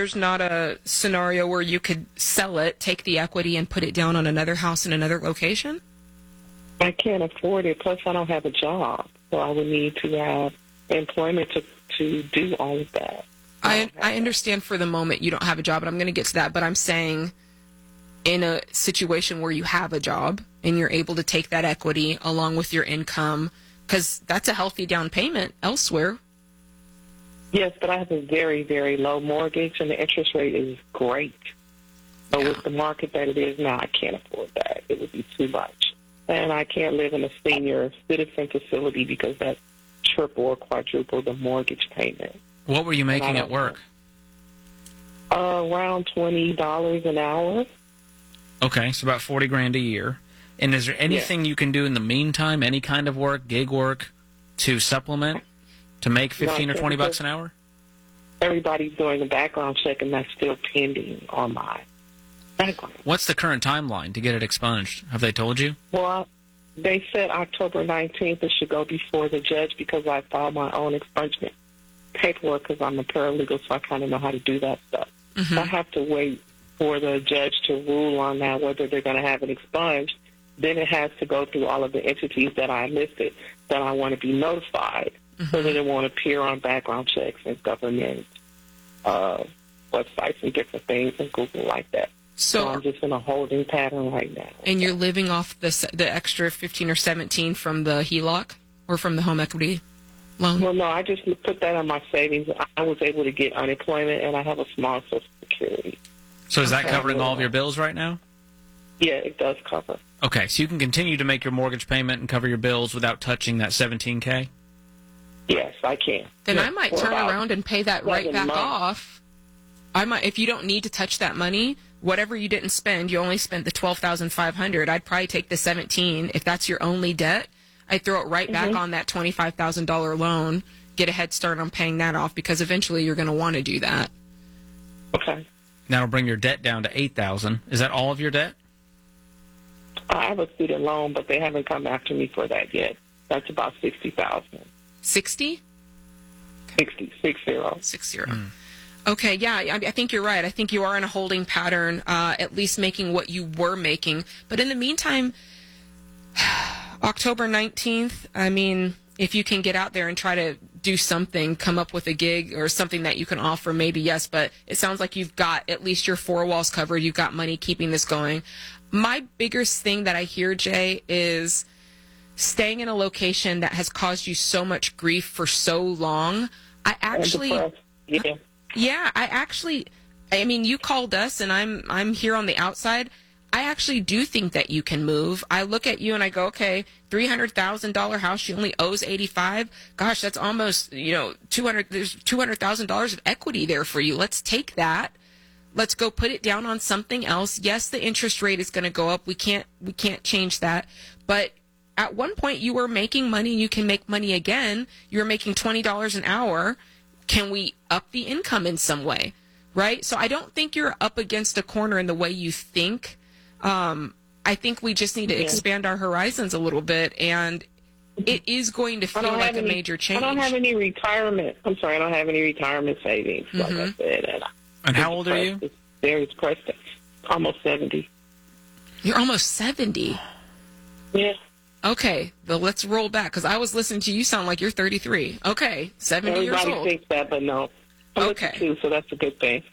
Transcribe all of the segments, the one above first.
there's not a scenario where you could sell it, take the equity, and put it down on another house in another location? I can't afford it. Plus, I don't have a job, so I would need to have employment to do all of that. I understand for the moment you don't have a job, and I'm going to get to that, but I'm saying in a situation where you have a job and you're able to take that equity along with your income, because that's a healthy down payment elsewhere. Yes, but I have a very, very low mortgage, and the interest rate is great. So with the market that it is now, I can't afford that. It would be too much. And I can't live in a senior citizen facility because that's triple or quadruple the mortgage payment. What were you making at work? Around $20 an hour. Okay, so about $40,000 a year. And is there anything you can do in the meantime, any kind of work, gig work, to supplement, to make 15 or $20 an hour? Everybody's doing a background check, and that's still pending on my background. What's the current timeline to get it expunged? Have they told you? Well, they said October 19th it should go before the judge because I filed my own expungement paperwork because I'm a paralegal, so I kind of know how to do that stuff. Mm-hmm. So I have to wait for the judge to rule on that, whether they're going to have it expunged. Then it has to go through all of the entities that I listed that I want to be notified so that it won't appear on background checks and government websites and different things and Google like that. So I'm just in a holding pattern right now. And you're living off the extra 15 or 17 from the HELOC or from the home equity loan? Well, no, I just put that on my savings. I was able to get unemployment, and I have a small Social Security. So is that covering all of your bills right now? Yeah, it does cover. Okay, so you can continue to make your mortgage payment and cover your bills without touching that $17,000? Yes, I can. Then I might turn around and pay that right back off. I might, if you don't need to touch that money, whatever you didn't spend, you only spent the $12,500. I'd probably take the $17,000 if that's your only debt. I'd throw it right back on that $25,000 loan, get a head start on paying that off because eventually you're going to want to do that. Okay. That'll bring your debt down to $8,000. Is that all of your debt? I have a student loan, but they haven't come after me for that yet. That's about $60,000. 60? 60. Okay, yeah, I think you're right. I think you are in a holding pattern, at least making what you were making. But in the meantime, October 19th, I mean, if you can get out there and try to do something, come up with a gig or something that you can offer, maybe yes, but it sounds like you've got at least your four walls covered. You've got money keeping this going. My biggest thing that I hear, Jay, is staying in a location that has caused you so much grief for so long. I mean, you called us and I'm here on the outside. I actually do think that you can move. I look at you and I go, okay, $300,000 house, she only owes 85. Gosh, that's almost, there's $200,000 of equity there for you. Let's take that. Let's go put it down on something else. Yes, the interest rate is going to go up. We can't change that. But at one point you were making money and you can make money again. You were making $20 an hour. Can we up the income in some way? Right? So I don't think you're up against a corner in the way you think. I think we just need to expand our horizons a little bit, and it is going to feel like a major change. I don't have any retirement. I'm sorry, I don't have any retirement savings, like I said. And how old are you? It's very depressed. Almost 70. You're almost 70? Yeah. Okay, well, let's roll back, because I was listening to you sound like you're 33. Okay, 70 years old. Everybody thinks that, but no. I'm 52, so that's a good thing.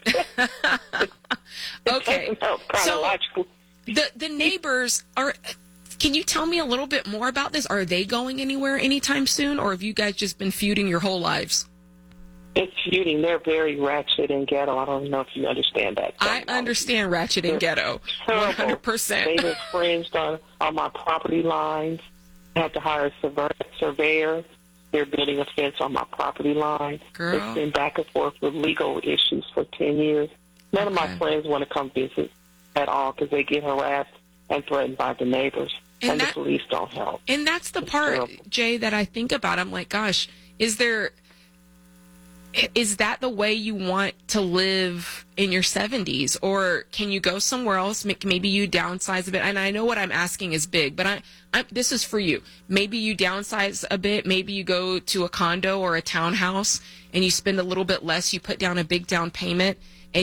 Okay. Chronological. The neighbors are. Can you tell me a little bit more about this? Are they going anywhere anytime soon, or have you guys just been feuding your whole lives? It's feuding. They're very ratchet and ghetto. I don't know if you understand that. I understand ratchet and ghetto. 100%. They've infringed on my property lines. I had to hire a surveyor. They're building a fence on my property line. Girl. It's been back and forth with legal issues for 10 years. None of my friends want to come visit at all because they get harassed and threatened by the neighbors, and the police don't help. And that's the part, Jay, that I think about. I'm like, gosh, is that the way you want to live in your 70s? Or can you go somewhere else? Maybe you downsize a bit. And I know what I'm asking is big, but this is for you. Maybe you downsize a bit. Maybe you go to a condo or a townhouse and you spend a little bit less. You put down a big down payment